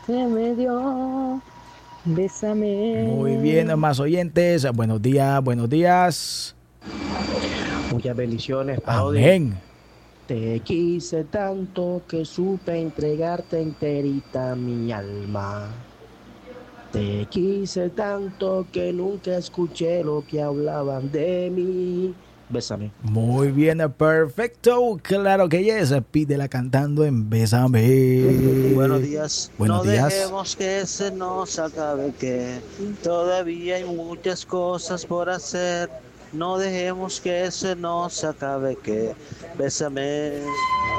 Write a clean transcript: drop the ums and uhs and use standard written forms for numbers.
se me dio. Muy Bésame. bien, más oyentes. Buenos días, buenos días. Muchas bendiciones, Parodi. Amén. Te quise tanto que supe entregarte enterita mi alma. Te quise tanto que nunca escuché lo que hablaban de mí. Bésame. Muy bien, perfecto. Claro que yes. Pídela cantando en Buenos Bésame. días. Buenos No días. dejemos que se nos acabe, que todavía hay muchas cosas por hacer. No dejemos que se nos acabe, que bésame.